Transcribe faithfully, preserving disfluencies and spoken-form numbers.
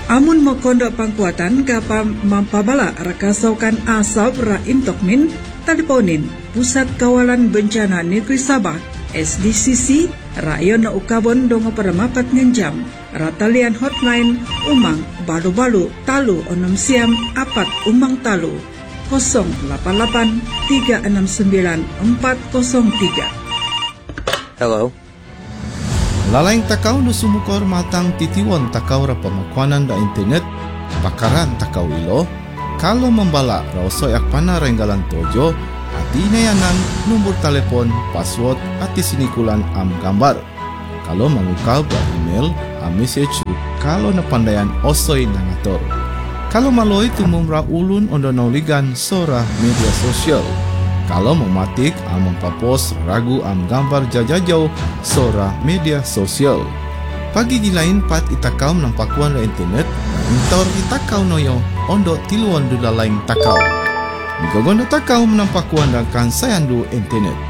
Amun mokondok pangkuatan kapa mampabala rakasaukan asap ra intokmin teleponin Pusat Kawalan Bencana Negeri Sabah S D C C rayon na ukabon dongo pada mapat ngenjam ratalian hotline umang balu-balu talu onom siam apat umang talu nol delapan delapan tiga enam sembilan empat nol tiga. Hello. Lalaing takau no sumukor matang titiwan takau ra pamakuanan da internet bakaran takau ilo kalau membala rausoy akpana renggalan tojo ati inayanan nomor telepon password ati sinikulan am gambar kalau mengukau ba email am message kalau napandayan osoy nangator kalau maloi tumumra ulun ondo nauligan sora media sosial kalau mematik am mempapos ragu am gambar jajajau sora media sosial. Pagi gilain pat itakau nampakuan la internet intor itakau noyo ondo tiluan dula lain takau. Migogondo takau menampakuan dan kan sayandu internet.